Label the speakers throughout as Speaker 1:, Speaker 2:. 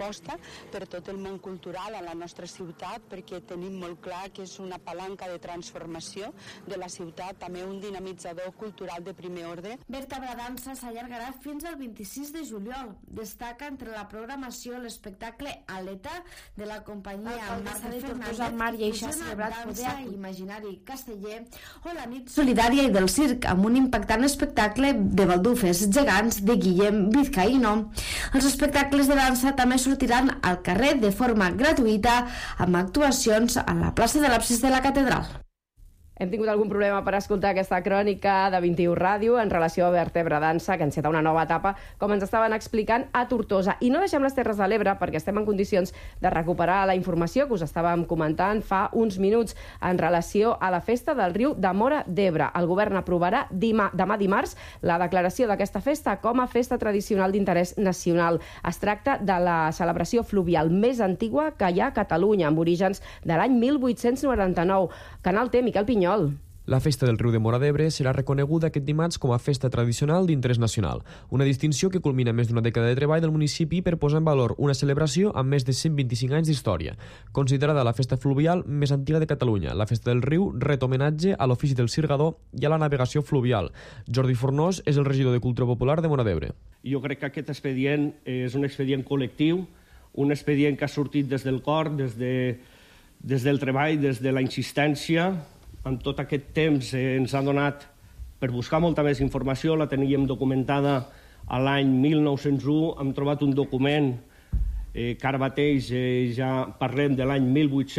Speaker 1: aposta per tot el món cultural a la nostra ciutat, perquè tenim molt clar que és una palanca de transformació de la ciutat, també un dinamitzador cultural de primer ordre.
Speaker 2: Berta Bradança s'allargarà fins al 26 de juliol. Destaca entre la programació l'espectacle Aleta de la companyia Marta de Tortosa Mar i Eixa celebrat Podea Imaginari Casteller o la nit solidària i del circ amb un impactant espectacle de baldufes gegants de Guillem Vizcaíno. Els espectacles de dansa també sortiran al carrer de forma gratuïta amb actuacions a la plaça de l'Absis de la Catedral.
Speaker 3: Hem tingut algun problema per escoltar aquesta crònica de 21 Ràdio en relació a Berta Bradança, que enceta una nova etapa, com ens estaven explicant, a Tortosa. I no deixem les Terres de l'Ebre perquè estem en condicions de recuperar la informació que us estàvem comentant fa uns minuts en relació a la festa del riu de Móra d'Ebre. El govern aprovarà demà dimarts la declaració d'aquesta festa com a festa tradicional d'interès nacional. Es tracta de la celebració fluvial més antigua que hi ha a Catalunya, amb orígens de l'any 1899. Canal T, Miquel Pinyol.
Speaker 4: La festa del riu de Móra d'Ebre serà reconeguda aquest dimarts com a festa tradicional d'interès nacional, una distinció que culmina més d'una dècada de treball del municipi per posar en valor una celebració amb més de 125 anys d'història. Considerada la festa fluvial més antiga de Catalunya, la festa del riu ret homenatge a l'ofici del sirgador i a la navegació fluvial. Jordi Fornós és el regidor de Cultura Popular de Móra d'Ebre.
Speaker 5: Jo crec que aquest expedient és un expedient col·lectiu, un expedient que ha sortit des del cor, des del treball, des de la insistència. En tot aquest temps ens ha donat per buscar molta més informació, la teníem documentada a l'any 1901, hem trobat un document que ara mateix ja parlem de l'any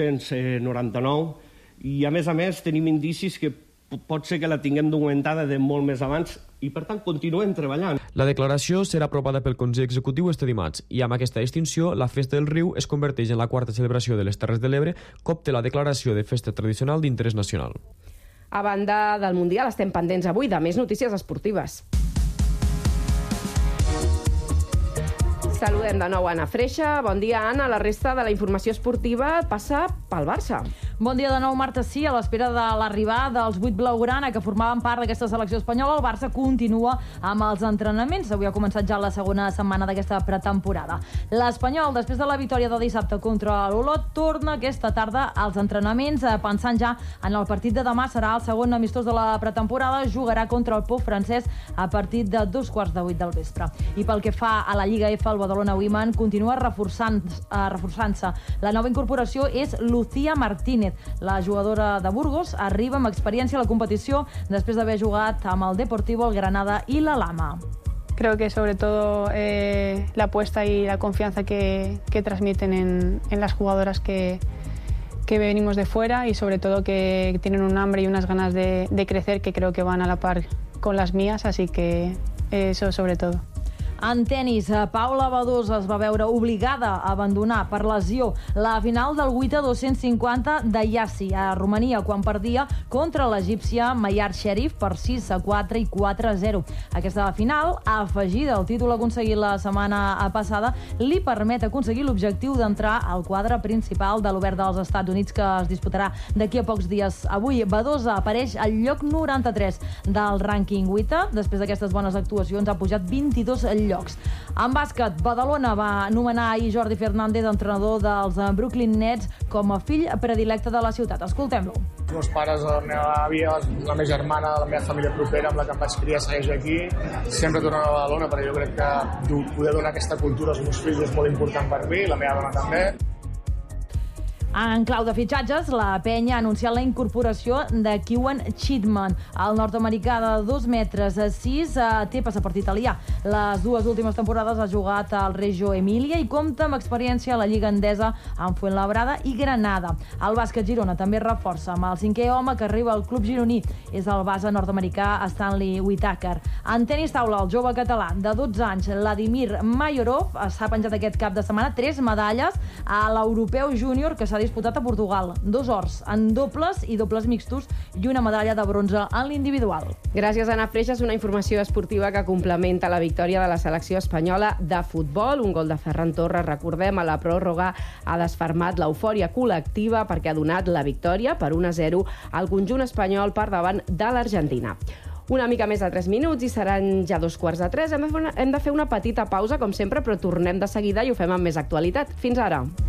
Speaker 5: 1899 i a més tenim indicis que pot ser que la tinguem documentada de molt més abans i per tant continuem treballant.
Speaker 4: La declaració serà aprovada pel Consell Executiu este dimarts i amb aquesta distinció la Festa del Riu es converteix en la quarta celebració de les Terres de l'Ebre que obté la declaració de festa tradicional d'interès nacional.
Speaker 3: A banda del Mundial estem pendents avui de més notícies esportives. Saludem de nou Anna Freixa. Bon dia, Anna. La resta de la informació esportiva passa pel Barça.
Speaker 6: Bon dia de nou, Marta. Sí, a l'espera de l'arribada dels 8 blaugrana que formaven part d'aquesta selecció espanyola, el Barça continua amb els entrenaments. Avui ha començat ja la segona setmana d'aquesta pretemporada. L'Espanyol, després de la victòria de dissabte contra l'Olot, torna aquesta tarda als entrenaments, pensant ja en el partit de demà. Serà el segon amistós de la pretemporada. Jugarà contra el Pau francès a partir de 7:15 del vespre. I pel que fa a la Lliga F, el Badalona Women continua reforçant-se. La nova incorporació és Lucía Martínez. La jugadora de Burgos arriba amb experiència a la competició després d'haver jugat amb el Deportivo, el Granada i la Lama.
Speaker 7: Creo que sobre todo la apuesta y la confianza que transmiten en las jugadoras que venimos de fuera y sobre todo que tienen un hambre y unas ganas de crecer que creo que van a la par con las mías, así que eso sobre todo.
Speaker 6: En tenis, Paula Badosa es va veure obligada a abandonar per lesió la final del 8x250 de Iasi a Romania quan perdia contra l'egípcia Mayar Sherif per 6-4 i 4-0. Aquesta final, afegida al títol aconseguit la setmana passada, li permet aconseguir l'objectiu d'entrar al quadre principal de l'Obert dels Estats Units que es disputarà d'aquí a pocs dies. Avui, Badosa apareix al lloc 93 del rànquing 8. Després d'aquestes bones actuacions ha pujat 22 llocs. En bàsquet, Badalona va nomenar ahir Jordi Fernández, entrenador dels Brooklyn Nets, com a fill predilecte de la ciutat. Escoltem-lo.
Speaker 8: Els meus pares, la meva àvia, la meva germana, la meva família propera amb la que em vaig criar segueix aquí. Sempre tornant a Badalona, però jo crec que poder donar aquesta cultura als meus fills és molt important per mi, la meva dona també.
Speaker 6: En clau de fitxatges, la penya ha anunciat la incorporació de Kiwan Chitman. El nord-americà de 2 metres 6 té passaport italià. Les dues últimes temporades ha jugat al Reggio Emilia i compta amb experiència a la Lliga Endesa amb Fuenlabrada i Granada. El bàsquet Girona també reforça amb el 5è home que arriba al club gironí. És el base nord-americà Stanley Whitaker. En tenis taula, el jove català de 12 anys, Vladimir Mayorov, s'ha penjat aquest cap de setmana 3 medalles a l'Europeu Júnior que s'ha disputat a Portugal. 2 ors en dobles i dobles mixtos i una medalla de bronze en l'individual.
Speaker 3: Gràcies, Anna Freixa. És una informació esportiva que complementa la victòria de la selecció espanyola de futbol. Un gol de Ferran Torres, recordem, a la pròrroga ha desfermat l'eufòria col·lectiva perquè ha donat la victòria per 1-0 al conjunt espanyol per davant de l'Argentina. Una mica més de 3 minuts i seran ja 2:45. Hem de fer una petita pausa, com sempre, però tornem de seguida i ho fem amb més actualitat. Fins ara.